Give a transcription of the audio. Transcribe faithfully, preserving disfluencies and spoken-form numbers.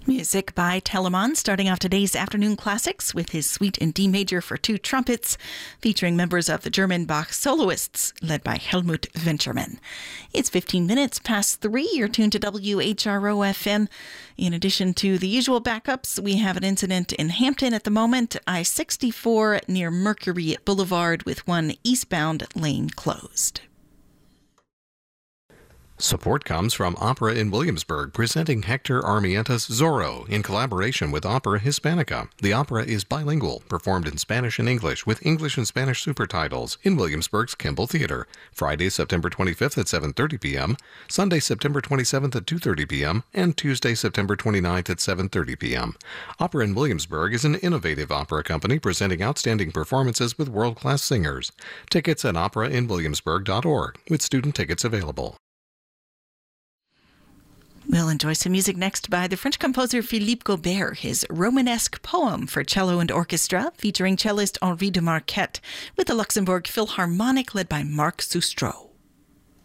Music by Telemann, starting off today's afternoon classics with his Suite in D major for two trumpets, featuring members of the German Bach soloists, led by Helmut Venturman. It's fifteen minutes past three. You're tuned to W H R O F M. In addition to the usual backups, we have an incident in Hampton at the moment, I sixty-four near Mercury Boulevard, with one eastbound lane closed. Support comes from Opera in Williamsburg, presenting Hector Armienta's Zorro in collaboration with Opera Hispanica. The opera is bilingual, performed in Spanish and English, with English and Spanish supertitles in Williamsburg's Kimball Theater. Friday, September twenty-fifth at seven thirty p.m., Sunday, September twenty-seventh at two thirty p.m., and Tuesday, September twenty-ninth at seven thirty p.m. Opera in Williamsburg is an innovative opera company presenting outstanding performances with world-class singers. Tickets at opera in williamsburg dot org, with student tickets available. We'll enjoy some music next by the French composer Philippe Gaubert, his Romanesque poem for cello and orchestra, featuring cellist Henri de Marquette, with the Luxembourg Philharmonic led by Marc Soustreau.